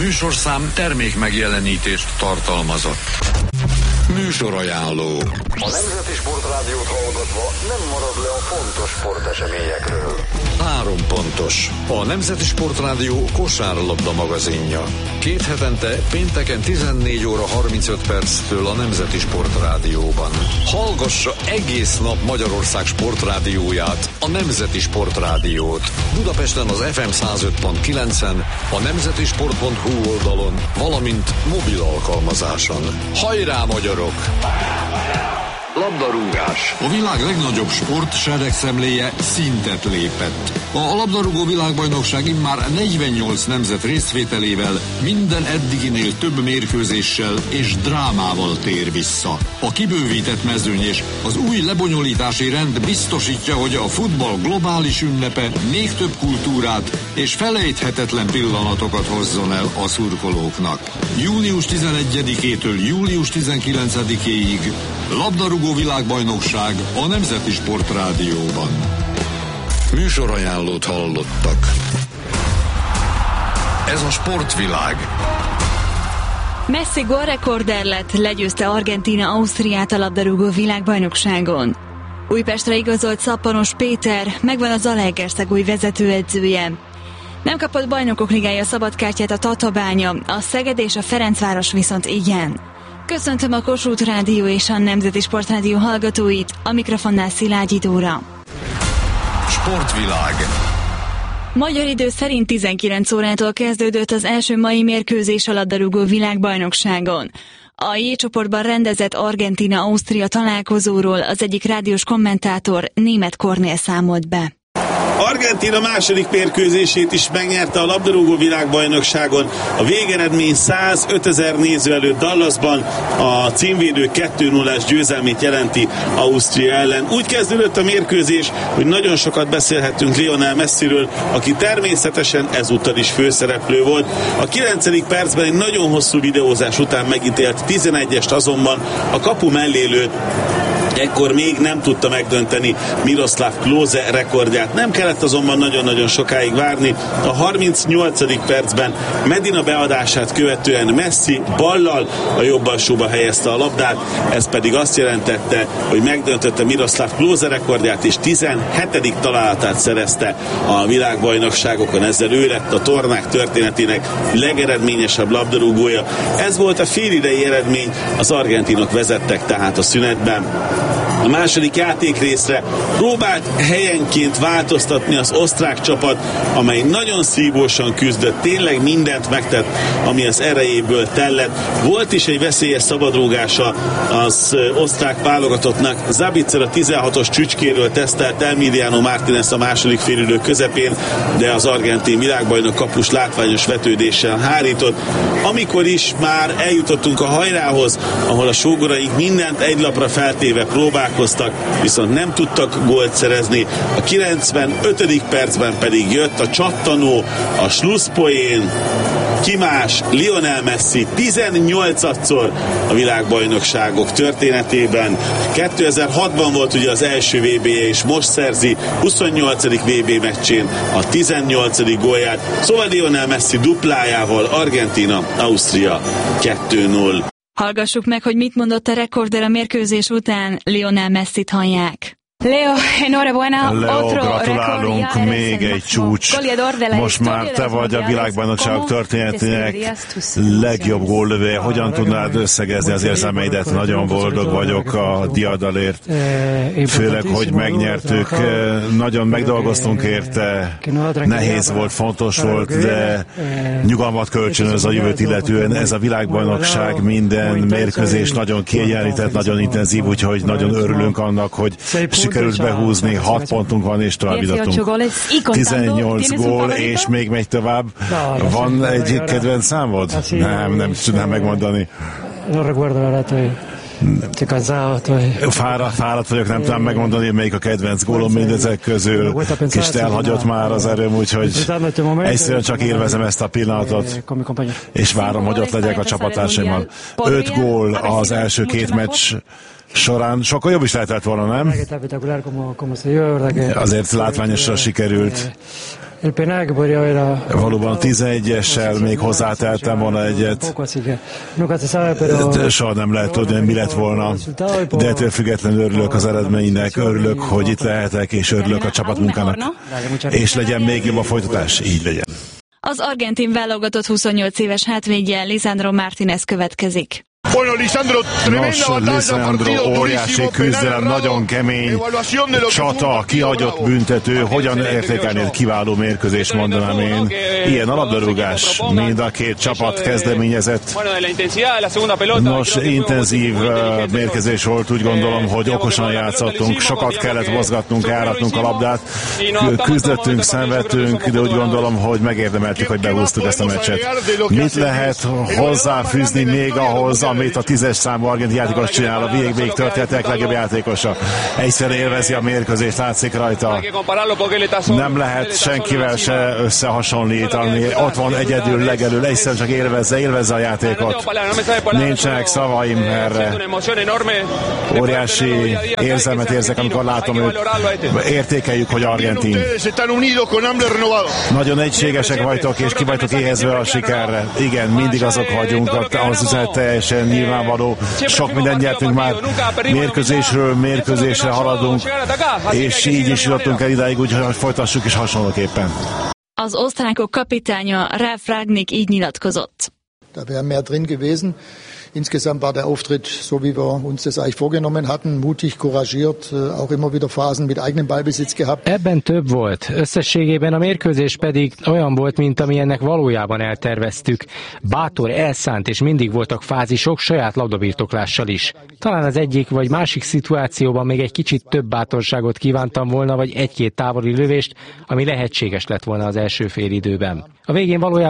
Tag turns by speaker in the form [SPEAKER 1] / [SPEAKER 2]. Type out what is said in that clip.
[SPEAKER 1] műsorszám termék megjelenítést tartalmazott. Műsorajánló.
[SPEAKER 2] A Nemzeti Sportrádiót hallgatva nem marad le a fontos sporteseményekről.
[SPEAKER 1] 3 pontos. A Nemzeti Sportrádió kosárlabda magazinja. 2 hetente pénteken 14 óra 35 perctől a Nemzeti Sportrádióban. Hallgassa egész nap Magyarország sportrádióját, a Nemzeti Sportrádiót. Budapesten az FM 105.9-en, a nemzetisport.hu oldalon, valamint mobil alkalmazáson. Hajrá, magyarok! Labdarúgás. A világ legnagyobb sport seregszemléje szintet lépett. A labdarúgó világbajnokság immár 48 nemzet részvételével, minden eddiginél több mérkőzéssel és drámával tér vissza. A kibővített mezőny és az új lebonyolítási rend biztosítja, hogy a futball globális ünnepe még több kultúrát és felejthetetlen pillanatokat hozzon el a szurkolóknak. Június 11-től július 19-ig labdarúgó világbajnokság a Nemzeti Sportrádióban. Műsorajánlót hallottak. Ez a sportvilág.
[SPEAKER 3] Messi gólrekorder lett, legyőzte Argentína Ausztriát a labdarúgó világbajnokságon. Újpestre igazolt Szappanos Péter, megvan a Zalaegerszeg új vezetőedzője. Nem kapott Bajnokok Ligája szabadkártyát a Tatabánya, a Szeged és a Ferencváros viszont igen. Köszöntöm a Kossuth Rádió és a Nemzeti Sportrádió hallgatóit, a mikrofonnál Szilágyi Dóra.
[SPEAKER 1] Sportvilág.
[SPEAKER 3] Magyar idő szerint 19 órától kezdődött az első mai mérkőzés a labdarúgó világbajnokságon. A J csoportban rendezett Argentína-Ausztria találkozóról az egyik rádiós kommentátor, Németh Kornél számolt be.
[SPEAKER 4] Argentína második mérkőzését is megnyerte a labdarúgó világbajnokságon. A végeredmény 105 000 néző előtt Dallasban a címvédő 2-0-ás győzelmét jelenti Ausztria ellen. Úgy kezdődött a mérkőzés, hogy nagyon sokat beszélhettünk Lionel Messiről, aki természetesen ezúttal is főszereplő volt. A 9. percben egy nagyon hosszú videózás után megítélt 11-est azonban a kapu mellé lőtt. Ekkor még nem tudta megdönteni Miroslav Klose rekordját. Nem kellett azonban nagyon-nagyon sokáig várni. A 38. percben Medina beadását követően Messi ballal a jobb alsóba helyezte a labdát, ez pedig azt jelentette, hogy megdöntötte Miroslav Klose rekordját, és 17. találatát szerezte a világbajnokságokon. Ezzel ő lett a tornák történetének legeredményesebb labdarúgója. Ez volt a félidei eredmény, az argentinok vezettek tehát a szünetben. A második játékrészre próbált helyenként változtatni az osztrák csapat, amely nagyon szívósan küzdött, tényleg mindent megtett, ami az erejéből tellett. Volt is egy veszélyes szabadrúgása az osztrák válogatottnak. Zabitzer a 16-os csücskéről tesztelt Emiliano Martínez a második félidő közepén, de az argentin világbajnok kapus látványos vetődéssel hárított. Amikor is már eljutottunk a hajrához, ahol a sógoraink mindent egy lapra feltéve próbálkoztak, viszont nem tudtak gólt szerezni. A 95. percben pedig jött a csattanó, a slusszpoén, ki más, Lionel Messi 18-szor a világbajnokságok történetében. 2006-ban volt ugye az első VB-je, és most szerzi 28. VB meccsén a 18. gólját. Szóval Lionel Messi duplájával Argentína, Ausztria 2-0.
[SPEAKER 3] Hallgassuk meg, hogy mit mondott a rekorder a mérkőzés után. Lionel Messit hallják.
[SPEAKER 5] Leo, enhorabuena,
[SPEAKER 6] Leo, gratulálunk, még egy csúcs. Most már te vagy a világbajnokságok történetének legjobb góllövője. Hogyan tudnád összegezni az érzelmeidet? Nagyon boldog vagyok a diadalért, főleg, hogy megnyertük. Nagyon megdolgoztunk érte, nehéz volt, fontos volt, de nyugalmat kölcsönöz a jövőt illetően. Ez a világbajnokság, minden mérkőzés nagyon kiegyenlített, nagyon intenzív, úgyhogy nagyon örülünk annak, hogy sikerült behúzni, 6 pontunk van, és tovább jutottunk. 18 gól, és még megy tovább. Van egy kedvenc számod? Nem tudnám megmondani. Fáradt vagyok, nem tudom megmondani, melyik a kedvenc gólom mindezek közül. Kicsit elhagyott már az erőm, úgyhogy egyszerűen csak élvezem ezt a pillanatot, és várom, hogy ott legyek a csapatársaimmal. 5 gól az első 2 meccs során. Sokkal jobb is lehetett volna, nem? Azért látványosra sikerült. Valóban 11-essel még hozzáteltem volna egyet. Soha nem lehet tudni, mi lett volna. De ettől függetlenül örülök az eredménynek, örülök, hogy itt lehetek, és örülök a csapatmunkának. És legyen még jobb a folytatás, így legyen.
[SPEAKER 3] Az argentin válogatott 28 éves hátvédje Lisandro Martínez következik.
[SPEAKER 6] Lisandro, óriási küzdelem, nagyon kemény csata, kihagyott büntető, hogyan értékelnéd kiváló mérkőzés, mondanám én. Ilyen a labdarúgás, mind a két csapat kezdeményezett. Nos, intenzív mérkőzés volt, úgy gondolom, hogy okosan játszottunk, sokat kellett mozgatnunk, járatnunk a labdát, küzdöttünk, szenvedtünk, de úgy gondolom, hogy megérdemeltük, hogy behúztuk ezt a meccset. Mit lehet hozzáfűzni még ahhoz, amit a 10-es számú argentin játékos csinál, a végig történetek legjobb játékosa. Egyszerűen élvezi a mérkőzést, látszik rajta. Nem lehet senkivel se összehasonlítani. Ott van egyedül, legelül, egyszerűen csak élvezze a játékot. Nincsenek szavaim erre. Óriási érzelmet érzek, amikor látom őt. Értékeljük, hogy argentin. Nagyon egységesek vagytok, és ki vagytok éhezve a sikerre. Igen, mindig azok vagyunk, az üzenet teljesen nyilvánvaló. Sok mindent nyertünk már, mérkőzésről mérkőzésre haladunk, és így is jutottunk el idáig, úgyhogy folytassuk is hasonlóképpen.
[SPEAKER 3] Az osztrákok kapitánya Ralf Rangnick így nyilatkozott.
[SPEAKER 7] Da wäre mehr drin gewesen. Insgesamt war der Auftritt, so wie wir uns das eigentlich vorgenommen hatten, mutig, couragiert, auch immer wieder Phasen mit eigenem Ballbesitz gehabt.
[SPEAKER 8] Ebben több volt. Összességében a mérkőzés pedig olyan volt, mint amilyennek valójában elterveztük. Bátor, elszánt, és mindig voltak fázisok saját labdabirtoklással is. Talán az egyik vagy másik szituációban még egy kicsit több bátorságot kívántam volna, vagy egy-két távoli lövést, ami lehetséges lett volna az első félidőben. A végén valójában